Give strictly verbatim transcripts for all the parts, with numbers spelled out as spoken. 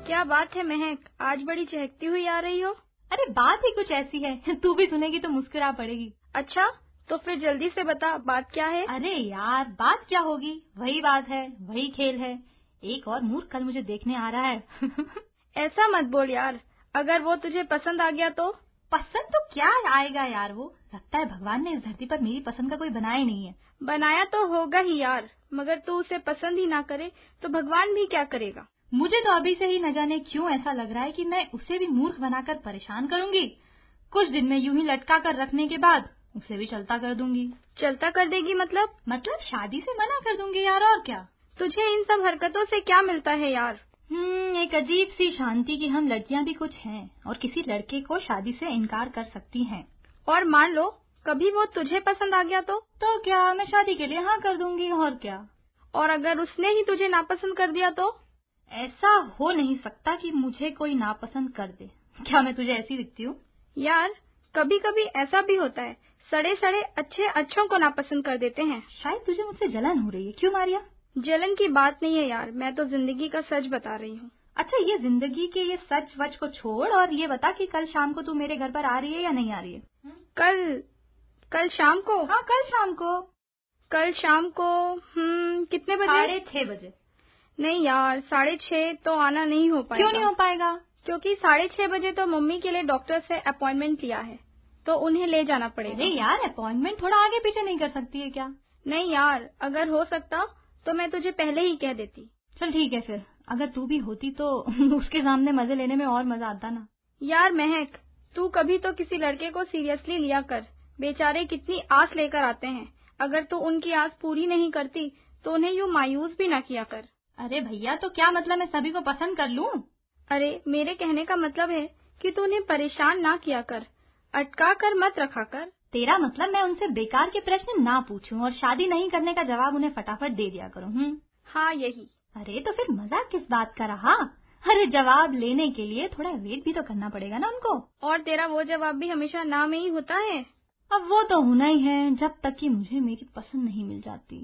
क्या बात है महक, आज बड़ी चहकती हुई आ रही हो? अरे बात ही कुछ ऐसी है, तू भी सुनेगी तो मुस्कुरा पड़ेगी। अच्छा, तो फिर जल्दी से बता, बात क्या है? अरे यार, बात क्या होगी, वही बात है, वही खेल है। एक और मूर्ख कल मुझे देखने आ रहा है। ऐसा मत बोल यार, अगर वो तुझे पसंद आ गया तो? पसंद तो क्या आएगा यार, वो लगता है भगवान ने इस धरती पर मेरी पसंद का कोई बनाया ही नहीं है। बनाया तो होगा ही यार, मगर तू उसे पसंद ही ना करे तो भगवान भी क्या करेगा? मुझे तो अभी से ही न जाने क्यों ऐसा लग रहा है कि मैं उसे भी मूर्ख बनाकर परेशान करूंगी। कुछ दिन में यूं ही लटका कर रखने के बाद उसे भी चलता कर दूंगी। चलता कर देगी मतलब? मतलब शादी से मना कर दूंगी यार, और क्या। तुझे इन सब हरकतों से क्या मिलता है यार? हम्म एक अजीब सी शांति कि हम लड़कियां भी कुछ हैं और किसी लड़के को शादी से इनकार कर सकती हैं। और मान लो कभी वो तुझे पसंद आ गया तो? तो क्या, मैं शादी के लिए हाँ कर दूंगी, और क्या। और अगर उसने ही तुझे नापसंद कर दिया तो? ऐसा हो नहीं सकता कि मुझे कोई नापसंद कर दे। क्या मैं तुझे ऐसी दिखती हूँ? यार कभी कभी ऐसा भी होता है, सड़े सड़े अच्छे अच्छों को नापसंद कर देते हैं। शायद तुझे मुझसे जलन हो रही है। क्यों मारिया? जलन की बात नहीं है यार, मैं तो जिंदगी का सच बता रही हूँ। अच्छा, ये जिंदगी के ये सच वच को छोड़ और ये बता कि कल शाम को तू मेरे घर पर आ रही है या नहीं आ रही है? कल कल शाम को? हाँ, कल शाम को। कल शाम को हम्म कितने बजे? साढ़े छह बजे। नहीं यार, साढ़े छह तो आना नहीं हो पाएगा। क्यों नहीं हो पाएगा? क्योंकि साढ़े छह बजे तो मम्मी के लिए डॉक्टर से अपॉइंटमेंट लिया है, तो उन्हें ले जाना पड़ेगा। अरे यार, अपॉइंटमेंट थोड़ा आगे पीछे नहीं कर सकती है क्या? नहीं यार, अगर हो सकता तो मैं तुझे पहले ही कह देती। चल ठीक है फिर, अगर तू भी होती तो उसके सामने मजे लेने में और मजा आता ना। यार महक, तू कभी तो किसी लड़के को सीरियसली लिया कर, बेचारे कितनी आस लेकर आते हैं। अगर तू उनकी आस पूरी नहीं करती तो उन्हें यूँ मायूस भी ना किया कर। अरे भैया, तो क्या मतलब मैं सभी को पसंद कर लूं? अरे मेरे कहने का मतलब है कि तू उन्हें परेशान ना किया कर, अटका कर मत रखा कर। तेरा मतलब मैं उनसे बेकार के प्रश्न ना पूछूं और शादी नहीं करने का जवाब उन्हें फटाफट दे दिया करूं? हम्म हाँ यही। अरे तो फिर मजाक किस बात का रहा? अरे जवाब लेने के लिए थोड़ा वेट भी तो करना पड़ेगा ना उनको। और तेरा वो जवाब भी हमेशा ना में ही होता है। अब वो तो होना ही है जब तक कि मुझे मेरी पसंद नहीं मिल जाती।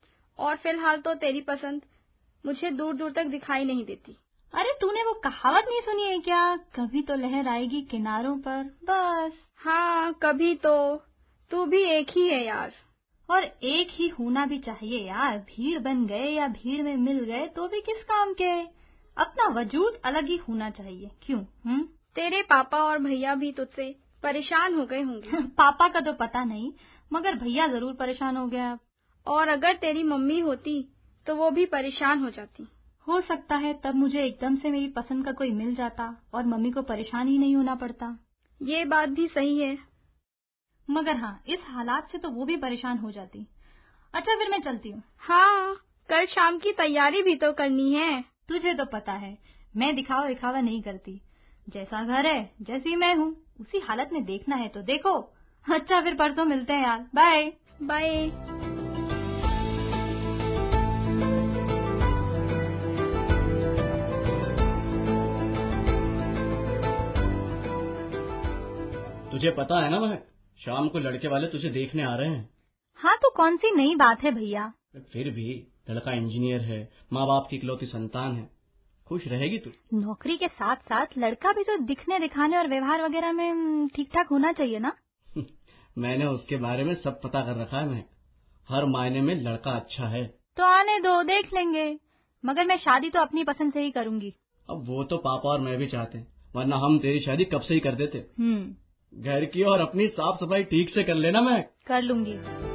और फिलहाल तो तेरी पसंद मुझे दूर दूर तक दिखाई नहीं देती। अरे तूने वो कहावत नहीं सुनी है क्या, कभी तो लहर आएगी किनारों पर, बस। हाँ कभी तो। तू भी एक ही है यार। और एक ही होना भी चाहिए यार, भीड़ बन गए या भीड़ में मिल गए तो भी किस काम के। अपना वजूद अलग ही होना चाहिए। क्यों? हम्म तेरे पापा और भैया भी तुझसे परेशान हो गए होंगे। पापा का तो पता नहीं, मगर भैया जरूर परेशान हो गया। और अगर तेरी मम्मी होती तो वो भी परेशान हो जाती। हो सकता है तब मुझे एकदम से मेरी पसंद का कोई मिल जाता और मम्मी को परेशान ही नहीं होना पड़ता। ये बात भी सही है, मगर हाँ, इस हालात से तो वो भी परेशान हो जाती। अच्छा फिर मैं चलती हूँ। हाँ, कल शाम की तैयारी भी तो करनी है। तुझे तो पता है मैं दिखावा दिखावा नहीं करती। जैसा घर है, जैसी मैं हूँ, उसी हालत में देखना है तो देखो। अच्छा फिर परसों मिलते हैं यार, बाय बाय। तुझे पता है ना महक, शाम को लड़के वाले तुझे देखने आ रहे हैं। हाँ तो कौन सी नई बात है भैया? फिर भी लड़का इंजीनियर है, माँ बाप की इकलौती संतान है, खुश रहेगी तू। नौकरी के साथ साथ लड़का भी तो दिखने दिखाने और व्यवहार वगैरह में ठीक ठाक होना चाहिए ना। मैंने उसके बारे में सब पता कर रखा है महक, हर मायने में लड़का अच्छा है। तो आने दो, देख लेंगे, मगर मैं शादी तो अपनी पसंद से ही करूंगी। अब वो तो पापा और मैं भी चाहते हैं, वरना हम तेरी शादी कब से ही कर देते। हम्म घर की और अपनी साफ सफाई ठीक से कर लेना। मैं कर लूंगी।